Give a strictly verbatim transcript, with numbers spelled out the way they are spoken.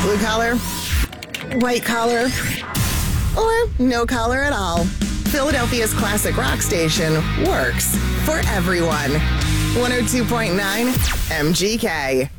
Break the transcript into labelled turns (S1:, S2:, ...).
S1: Blue collar, white collar, or no collar at all. Philadelphia's classic rock station works for everyone. one oh two point nine M G K.